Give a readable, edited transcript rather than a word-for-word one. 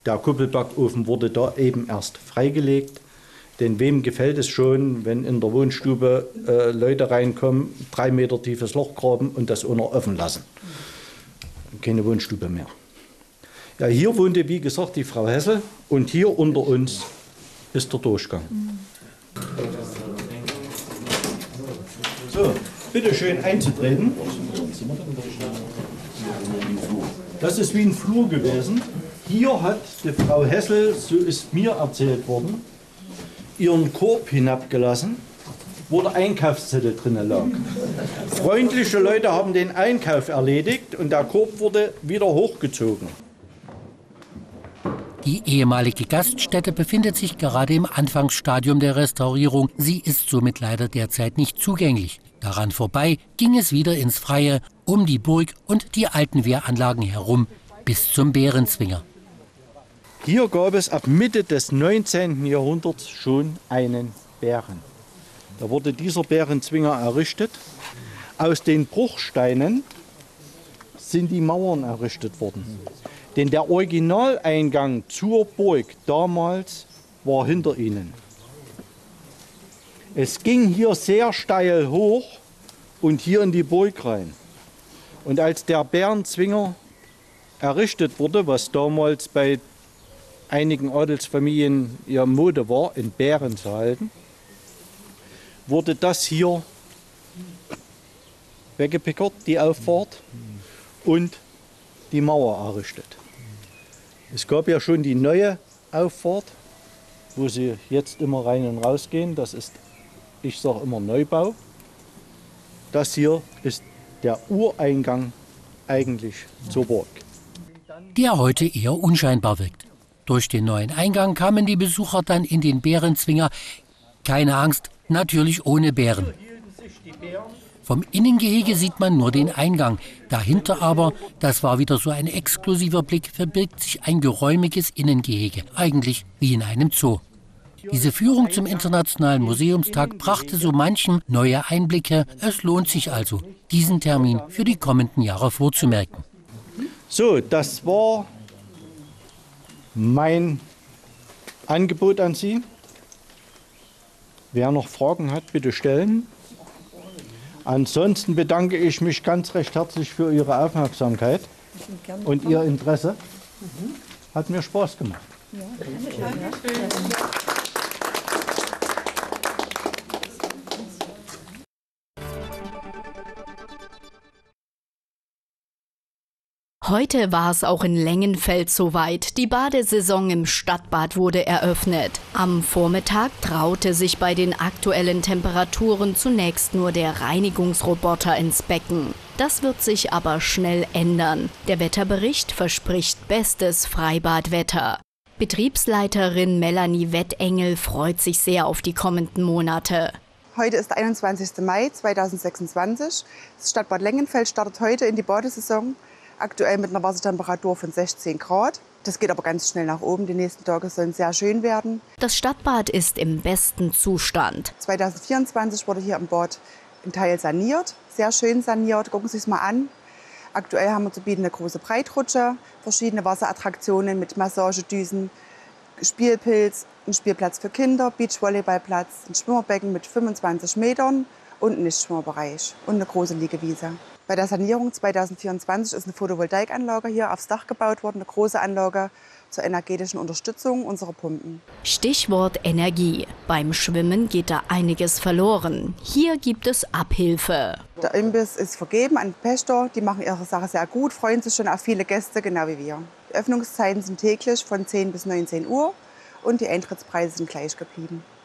Der Kuppelbackofen wurde da eben erst freigelegt. Denn wem gefällt es schon, wenn in der Wohnstube Leute reinkommen, 3 Meter tiefes Loch graben und das auch noch offen lassen? Keine Wohnstube mehr. Ja, hier wohnte, wie gesagt, die Frau Hessel und hier unter uns ist der Durchgang. So, bitte schön einzutreten. Das ist wie ein Flur gewesen. Hier hat die Frau Hessel, so ist mir erzählt worden, ihren Korb hinabgelassen, wo der Einkaufszettel drin lag. Freundliche Leute haben den Einkauf erledigt und der Korb wurde wieder hochgezogen. Die ehemalige Gaststätte befindet sich gerade im Anfangsstadium der Restaurierung. Sie ist somit leider derzeit nicht zugänglich. Daran vorbei ging es wieder ins Freie, um die Burg und die alten Wehranlagen herum, bis zum Bärenzwinger. Hier gab es ab Mitte des 19. Jahrhunderts schon einen Bären. Da wurde dieser Bärenzwinger errichtet. Aus den Bruchsteinen sind die Mauern errichtet worden. Denn der Originaleingang zur Burg damals war hinter ihnen. Es ging hier sehr steil hoch und hier in die Burg rein. Und als der Bärenzwinger errichtet wurde, was damals bei einigen Adelsfamilien ihre Mode war, in Bären zu halten, wurde das hier weggepickert, die Auffahrt, und die Mauer errichtet. Es gab ja schon die neue Auffahrt, wo sie jetzt immer rein und raus gehen. Das ist, ich sage immer, Neubau. Das hier ist der Ureingang eigentlich zur Burg. Der heute eher unscheinbar wirkt. Durch den neuen Eingang kamen die Besucher dann in den Bärenzwinger. Keine Angst, natürlich ohne Bären. Vom Innengehege sieht man nur den Eingang. Dahinter aber, das war wieder so ein exklusiver Blick, verbirgt sich ein geräumiges Innengehege. Eigentlich wie in einem Zoo. Diese Führung zum Internationalen Museumstag brachte so manchem neue Einblicke. Es lohnt sich also, diesen Termin für die kommenden Jahre vorzumerken. So, das war mein Angebot an Sie. Wer noch Fragen hat, bitte stellen. Ansonsten bedanke ich mich ganz recht herzlich für Ihre Aufmerksamkeit und Ihr Interesse. Hat mir Spaß gemacht. Ja, Heute war es auch in Lengenfeld soweit. Die Badesaison im Stadtbad wurde eröffnet. Am Vormittag traute sich bei den aktuellen Temperaturen zunächst nur der Reinigungsroboter ins Becken. Das wird sich aber schnell ändern. Der Wetterbericht verspricht bestes Freibadwetter. Betriebsleiterin Melanie Wettengel freut sich sehr auf die kommenden Monate. Heute ist der 21. Mai 2026. Das Stadtbad Lengenfeld startet heute in die Badesaison. Aktuell mit einer Wassertemperatur von 16 Grad. Das geht aber ganz schnell nach oben. Die nächsten Tage sollen sehr schön werden. Das Stadtbad ist im besten Zustand. 2024 wurde hier im Bad ein Teil saniert. Sehr schön saniert. Gucken Sie es mal an. Aktuell haben wir zu bieten eine große Breitrutsche, verschiedene Wasserattraktionen mit Massagedüsen, Spielpilz, ein Spielplatz für Kinder, Beachvolleyballplatz, ein Schwimmerbecken mit 25 Metern und einen Nichtschwimmerbereich und eine große Liegewiese. Bei der Sanierung 2024 ist eine Photovoltaikanlage hier aufs Dach gebaut worden, eine große Anlage zur energetischen Unterstützung unserer Pumpen. Stichwort Energie. Beim Schwimmen geht da einiges verloren. Hier gibt es Abhilfe. Der Imbiss ist vergeben an Pächter. Die machen ihre Sache sehr gut, freuen sich schon auf viele Gäste, genau wie wir. Die Öffnungszeiten sind täglich von 10 bis 19 Uhr und die Eintrittspreise sind gleich geblieben.